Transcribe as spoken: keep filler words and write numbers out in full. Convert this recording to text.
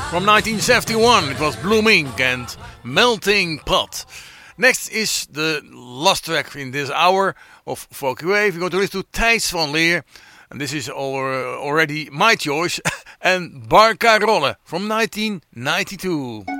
From nineteen seventy-one, it was Blooming and Melting Pot. Next is the last track in this hour of Folky Wave. We're going to listen to Thijs van Leer. And this is already my choice. And Barcarolle from nineteen ninety-two.